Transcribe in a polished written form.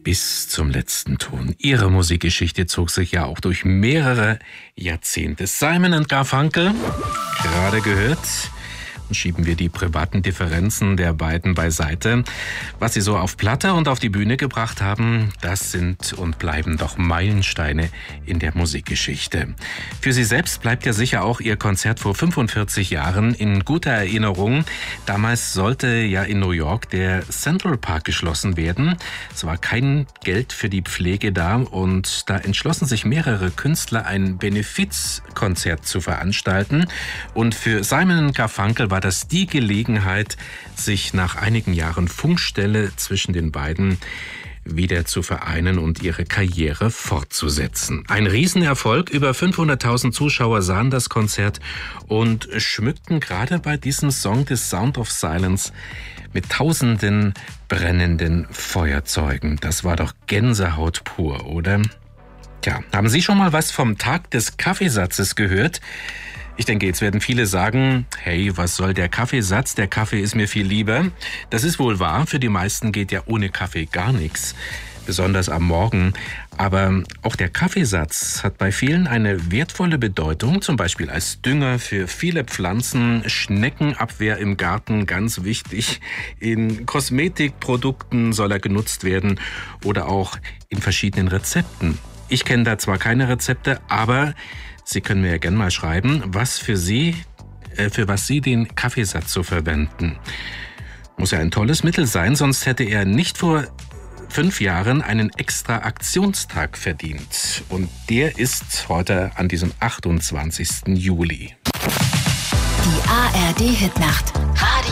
bis zum letzten Ton. Ihre Musikgeschichte zog sich ja auch durch mehrere Jahrzehnte. Simon & Garfunkel, gerade gehört. Schieben wir die privaten Differenzen der beiden beiseite. Was sie so auf Platte und auf die Bühne gebracht haben, das sind und bleiben doch Meilensteine in der Musikgeschichte. Für sie selbst bleibt ja sicher auch ihr Konzert vor 45 Jahren in guter Erinnerung. Damals sollte ja in New York der Central Park geschlossen werden. Es war kein Geld für die Pflege da und da entschlossen sich mehrere Künstler, ein Benefizkonzert zu veranstalten. Und für Simon & Garfunkel war das die Gelegenheit, sich nach einigen Jahren Funkstelle zwischen den beiden wieder zu vereinen und ihre Karriere fortzusetzen. Ein Riesenerfolg, über 500.000 Zuschauer sahen das Konzert und schmückten gerade bei diesem Song The Sound of Silence mit tausenden brennenden Feuerzeugen. Das war doch Gänsehaut pur, oder? Tja, haben Sie schon mal was vom Tag des Kaffeesatzes gehört? Ich denke, jetzt werden viele sagen, hey, was soll der Kaffeesatz? Der Kaffee ist mir viel lieber. Das ist wohl wahr, für die meisten geht ja ohne Kaffee gar nichts, besonders am Morgen. Aber auch der Kaffeesatz hat bei vielen eine wertvolle Bedeutung, zum Beispiel als Dünger für viele Pflanzen, Schneckenabwehr im Garten, ganz wichtig. In Kosmetikprodukten soll er genutzt werden oder auch in verschiedenen Rezepten. Ich kenne da zwar keine Rezepte, aber Sie können mir ja gerne mal schreiben, für was Sie den Kaffeesatz so verwenden. Muss ja ein tolles Mittel sein, sonst hätte er nicht vor 5 Jahren einen extra Aktionstag verdient. Und der ist heute an diesem 28. Juli. Die ARD-Hitnacht.